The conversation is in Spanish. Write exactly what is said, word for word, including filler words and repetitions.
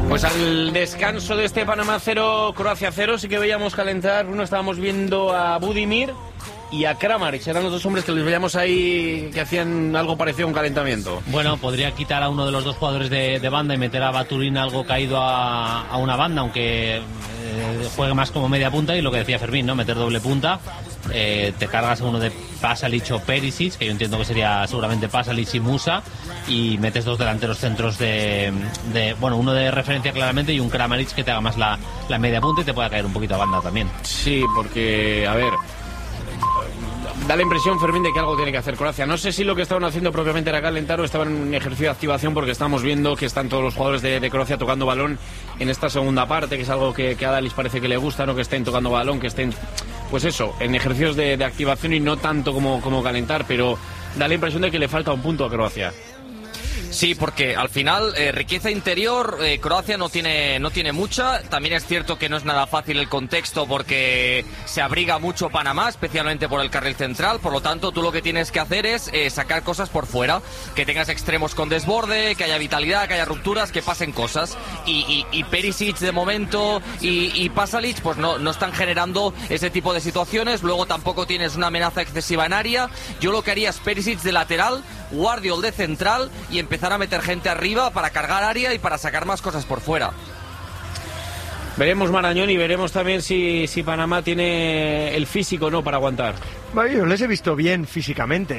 Pues al descanso de este Panamá cero, Croacia cero, sí que veíamos calentar. Uno estábamos viendo a Budimir y a Kramaric, eran los dos hombres que les veíamos ahí que hacían algo parecido a un calentamiento. Bueno, podría quitar a uno de los dos jugadores de, de banda y meter a Baturín algo caído a, a una banda, aunque eh, juegue más como media punta, y lo que decía Fermín, ¿no? Meter doble punta. Eh, te cargas a uno de Pasalic o Perisic, que yo entiendo que sería seguramente Pasalic y Musa, y metes dos delanteros centros de, de bueno, uno de referencia claramente y un Kramaric que te haga más la, la media punta y te pueda caer un poquito a banda también. Sí, porque, a ver, da la impresión, Fermín, de que algo tiene que hacer Croacia. No sé si lo que estaban haciendo propiamente era calentar o estaban en un ejercicio de activación, porque estamos viendo que están todos los jugadores de, de Croacia tocando balón en esta segunda parte, que es algo que, que a Dalis parece que le gusta, ¿no? Que estén tocando balón, que estén, pues eso, en ejercicios de, de activación y no tanto como, como calentar, pero da la impresión de que le falta un punto a Croacia. Sí, porque al final eh, riqueza interior eh, Croacia no tiene no tiene mucha. También es cierto que no es nada fácil el contexto porque se abriga mucho Panamá, especialmente por el carril central. Por lo tanto, tú lo que tienes que hacer es eh, sacar cosas por fuera, que tengas extremos con desborde, que haya vitalidad, que haya rupturas, que pasen cosas. Y, y, y Perisic de momento y, y Pasalic pues no, no están generando ese tipo de situaciones. Luego tampoco tienes una amenaza excesiva en área. Yo lo que haría es Perisic de lateral, Guardiol de central y empezar a meter gente arriba para cargar área y para sacar más cosas por fuera. Veremos Marañón y veremos también si, si Panamá tiene el físico, ¿no?, para aguantar. Bueno, yo les he visto bien físicamente.